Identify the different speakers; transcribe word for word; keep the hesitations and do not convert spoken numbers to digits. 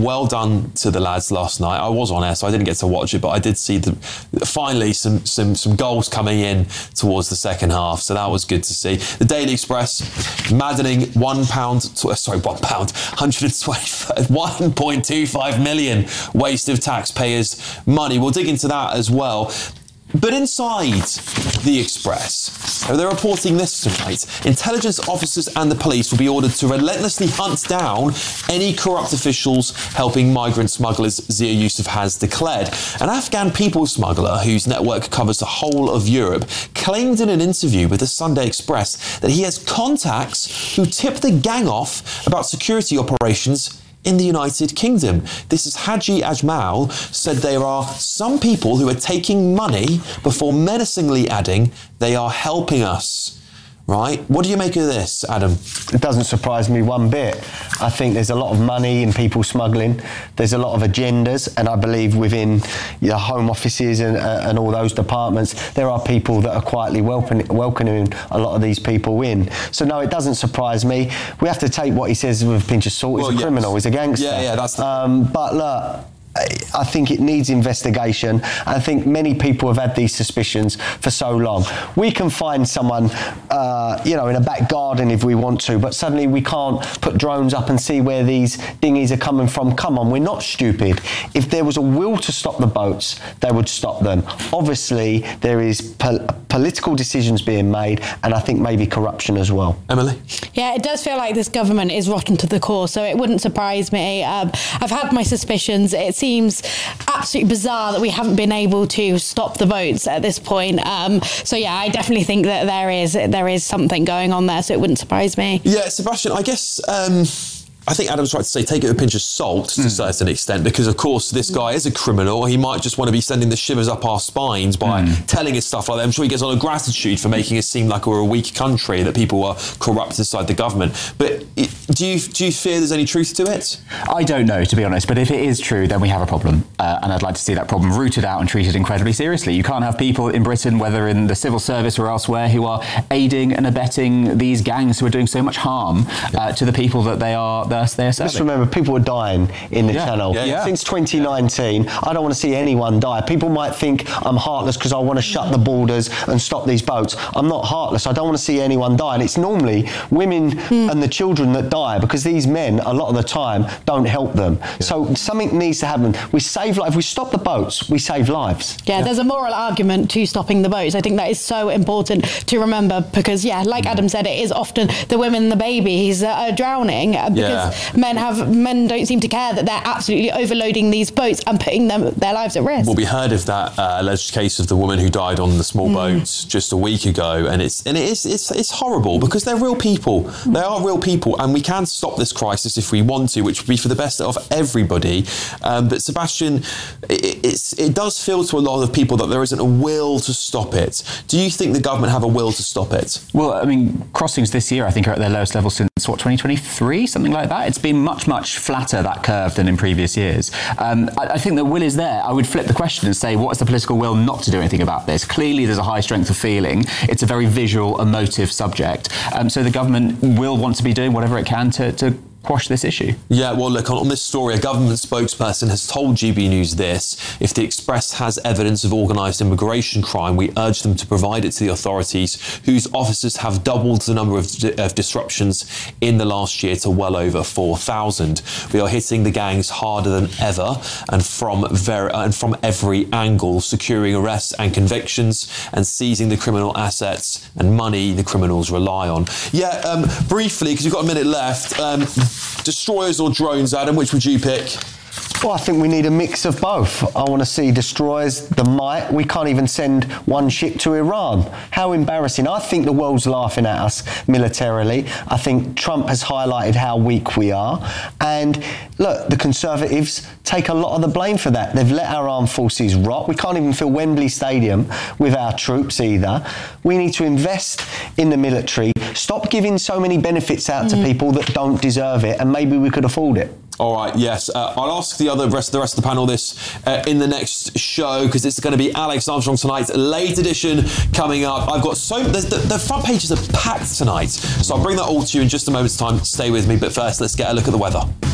Speaker 1: well done to the lads last night. I was on air, so I didn't get to watch it, but I did see the, finally some, some, some goals coming in towards the second half, so that was good to see. The Daily Express, maddening one pound, sorry, one pound, one hundred twenty, one point two five million waste of taxpayers' money. We'll dig into that as well. But inside the Express, they're reporting this tonight. Intelligence officers and the police will be ordered to relentlessly hunt down any corrupt officials helping migrant smugglers, Zia Yusuf has declared. An Afghan people smuggler whose network covers the whole of Europe claimed in an interview with the Sunday Express that he has contacts who tip the gang off about security operations in the United Kingdom. This is Haji Ajmal said there are some people who are taking money before menacingly adding they are helping us. Right? What do you make of this, Adam?
Speaker 2: It doesn't surprise me one bit. I think there's a lot of money in people smuggling. There's a lot of agendas, and I believe within the home offices and, uh, and all those departments, there are people that are quietly welcoming, welcoming a lot of these people in. So no, it doesn't surprise me. We have to take what he says with a pinch of salt. He's well, a yes. criminal. He's a gangster.
Speaker 1: Yeah, yeah, that's. The-
Speaker 2: um, but look. I think it needs investigation. I think many people have had these suspicions for so long. We can find someone, uh, you know, in a back garden if we want to, but suddenly we can't put drones up and see where these dinghies are coming from. Come on, we're not stupid. If there was a will to stop the boats, they would stop them. Obviously, there is po- political decisions being made, and I think maybe corruption as well.
Speaker 1: Emily?
Speaker 3: Yeah, it does feel like this government is rotten to the core, so it wouldn't surprise me. Um, I've had my suspicions. It's seems absolutely bizarre that we haven't been able to stop the boats at this point. Um, so yeah, I definitely think that there is there is something going on there, so it wouldn't surprise me.
Speaker 1: Yeah, Sebastian, I guess um, I think Adam's right to say take it with a pinch of salt to mm. a certain extent, because of course this guy is a criminal. He might just want to be sending the shivers up our spines by mm. telling us stuff like that. I'm sure he gets a lot of gratitude for making us seem like we're a weak country, that people are corrupt inside the government. But it, do you do you fear there's any truth to it?
Speaker 4: I don't know, to be honest, but if it is true, then we have a problem. Uh, and I'd like to see that problem rooted out and treated incredibly seriously. You can't have people in Britain, whether in the civil service or elsewhere, who are aiding and abetting these gangs who are doing so much harm uh, to the people that they are, they're, they're serving.
Speaker 2: Just remember, people are dying in the
Speaker 4: yeah.
Speaker 2: channel.
Speaker 4: Yeah, yeah.
Speaker 2: Since twenty nineteen, I don't want to see anyone die. People might think I'm heartless because I want to shut the borders and stop these boats. I'm not heartless. I don't want to see anyone die. And it's normally women mm. and the children that die, because these men, a lot of the time, don't help them. Yeah. So something needs to happen. We save lives. If we stop the boats, we save lives.
Speaker 3: Yeah, yeah, there's a moral argument to stopping the boats. I think that is so important to remember, because, yeah, like Adam said, it is often the women and the babies that are drowning, because yeah. men have men don't seem to care that they're absolutely overloading these boats and putting them their lives at risk.
Speaker 1: Well, we heard of that uh, alleged case of the woman who died on the small mm. boat just a week ago, and it's and it is it's it's horrible, because they're real people. They are real people, and we can stop this crisis if we want to, which would be for the best of everybody. Um, but Sebastian, it, it's it does feel to a lot of people that there isn't a will to stop it. Do you think the government have a will to stop it?
Speaker 4: Well, I mean, crossings this year I think are at their lowest level since what, twenty twenty-three, something like that. It's been much much flatter, that curve, than in previous years. Um, I, I think the will is there. I would flip the question and say, what is the political will not to do anything about this? Clearly there's a high strength of feeling. It's a very visual, emotive subject. Um, so the government will want to be doing whatever it can to, to quash this issue.
Speaker 1: Yeah, well, look, on, on this story, a government spokesperson has told G B News this: if the Express has evidence of organised immigration crime, we urge them to provide it to the authorities, whose officers have doubled the number of, of disruptions in the last year to well over four thousand. We are hitting the gangs harder than ever, and from, ver- and from every angle, securing arrests and convictions and seizing the criminal assets and money the criminals rely on. Yeah, um, briefly, because we've got a minute left, um, destroyers or drones, Adam, which would you pick?
Speaker 2: Well, I think we need a mix of both. I want to see destroyers, the might. We can't even send one ship to Iran. How embarrassing. I think the world's laughing at us militarily. I think Trump has highlighted how weak we are. And look, the Conservatives take a lot of the blame for that. They've let our armed forces rot. We can't even fill Wembley Stadium with our troops either. We need to invest in the military. Stop giving so many benefits out mm. to people that don't deserve it, and maybe we could afford it.
Speaker 1: All right, yes. Uh, I'll ask the other rest, the rest of the panel this uh, in the next show, because it's going to be Alex Armstrong tonight's late edition coming up. I've got so... The, the front pages are packed tonight, so I'll bring that all to you in just a moment's time. Stay with me, but first, let's get a look at the weather.